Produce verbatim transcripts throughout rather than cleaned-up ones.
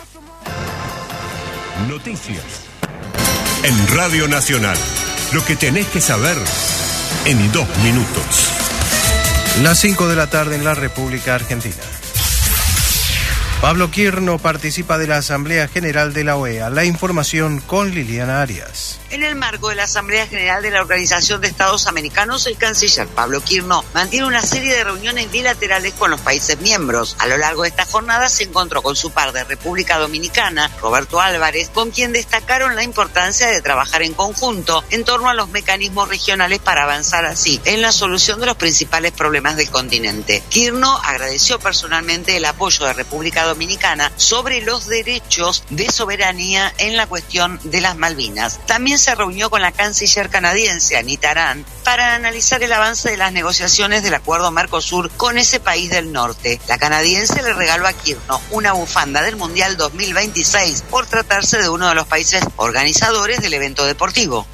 Noticias. En Radio Nacional. Lo que tenés que saber en dos minutos. Las cinco de la tarde en la República Argentina. Pablo Quirno participa de la Asamblea General de la O E A. La información con Liliana Arias. En el marco de la Asamblea General de la Organización de Estados Americanos, el canciller Pablo Quirno mantiene una serie de reuniones bilaterales con los países miembros. A lo largo de esta jornada se encontró con su par de República Dominicana, Roberto Álvarez, con quien destacaron la importancia de trabajar en conjunto en torno a los mecanismos regionales para avanzar así en la solución de los principales problemas del continente. Quirno agradeció personalmente el apoyo de República Dominicana sobre los derechos de soberanía en la cuestión de las Malvinas. También se reunió con la canciller canadiense Anita Arand para analizar el avance de las negociaciones del acuerdo Mercosur con ese país del norte. La canadiense le regaló a Quirno una bufanda del Mundial dos mil veintiséis por tratarse de uno de los países organizadores del evento deportivo.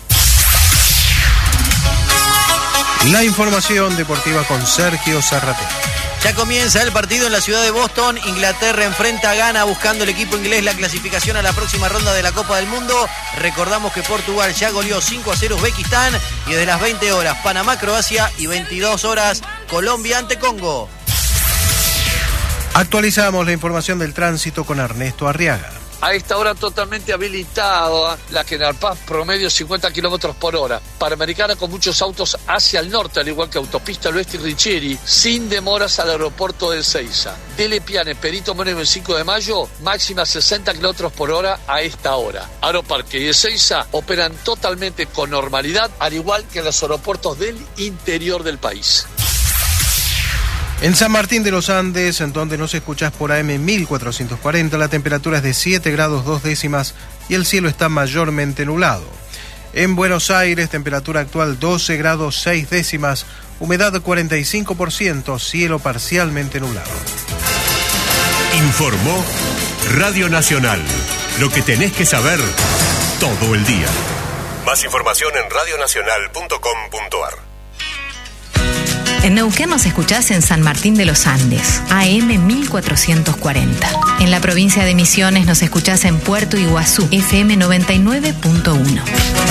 La información deportiva con Sergio Zarratea. Ya comienza el partido en la ciudad de Boston. Inglaterra enfrenta a Ghana, buscando el equipo inglés la clasificación a la próxima ronda de la Copa del Mundo. Recordamos que Portugal ya goleó cinco a cero Uzbekistán, y desde las veinte horas Panamá, Croacia, y veintidós horas Colombia ante Congo. Actualizamos la información del tránsito con Ernesto Arriaga. A esta hora totalmente habilitada la General Paz, promedio cincuenta kilómetros por hora. Panamericana con muchos autos hacia el norte, al igual que Autopista al Oeste y Richieri, sin demoras al aeropuerto de Ezeiza. Dele Piane, Perito Moreno, el cinco de mayo, máxima sesenta kilómetros por hora a esta hora. Aeroparque y Ezeiza operan totalmente con normalidad, al igual que los aeropuertos del interior del país. En San Martín de los Andes, en donde nos escuchás por A M mil cuatrocientos cuarenta, la temperatura es de siete grados dos décimas y el cielo está mayormente nublado. En Buenos Aires, temperatura actual doce grados seis décimas, humedad cuarenta y cinco por ciento, cielo parcialmente nublado. Informó Radio Nacional. Lo que tenés que saber todo el día. Más información en radio nacional punto com punto a r. En Neuquén nos escuchás en San Martín de los Andes, A M mil cuatrocientos cuarenta. En la provincia de Misiones nos escuchás en Puerto Iguazú, F M noventa y nueve punto uno.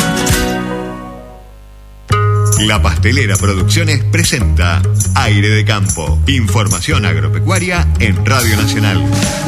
La Pastelera Producciones presenta Aire de Campo. Información agropecuaria en Radio Nacional.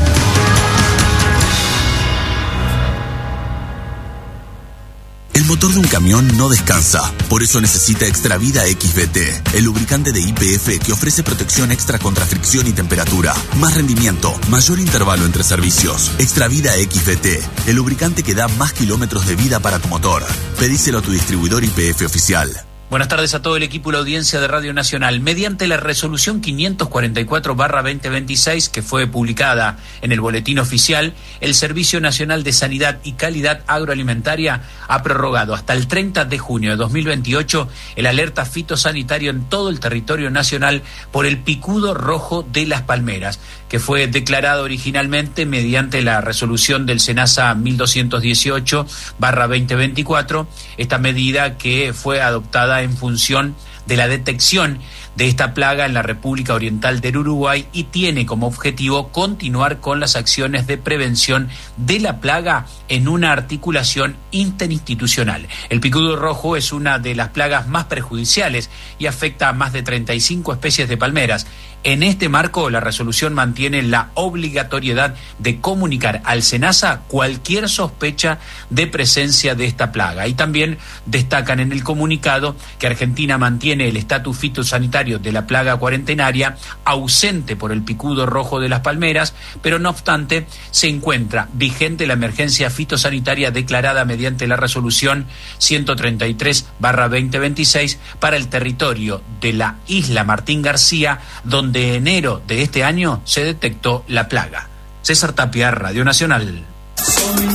El motor de un camión no descansa, por eso necesita Extravida X V T, el lubricante de Y P F que ofrece protección extra contra fricción y temperatura, más rendimiento, mayor intervalo entre servicios. Extravida X V T, el lubricante que da más kilómetros de vida para tu motor. Pedíselo a tu distribuidor Y P F oficial. Buenas tardes a todo el equipo y la audiencia de Radio Nacional. Mediante la resolución quinientos cuarenta y cuatro barra veinte veintiséis, que fue publicada en el Boletín Oficial, el Servicio Nacional de Sanidad y Calidad Agroalimentaria ha prorrogado hasta el treinta de junio de dos mil veintiocho el alerta fitosanitario en todo el territorio nacional por el picudo rojo de las palmeras, que fue declarado originalmente mediante la resolución del SENASA mil doscientos dieciocho barra veinte veinticuatro, esta medida que fue adoptada en función de la detección de esta plaga en la República Oriental del Uruguay y tiene como objetivo continuar con las acciones de prevención de la plaga en una articulación interinstitucional. El picudo rojo es una de las plagas más perjudiciales y afecta a más de treinta y cinco especies de palmeras. En este marco, la resolución mantiene la obligatoriedad de comunicar al SENASA cualquier sospecha de presencia de esta plaga. Y también destacan en el comunicado que Argentina mantiene el estatus fitosanitario de la plaga cuarentenaria, ausente por el picudo rojo de las palmeras, pero no obstante se encuentra vigente la emergencia fitosanitaria declarada mediante la resolución ciento treinta y tres barra veinte veintiséis para el territorio de la isla Martín García, donde de enero de este año se detectó la plaga. César Tapia, Radio Nacional.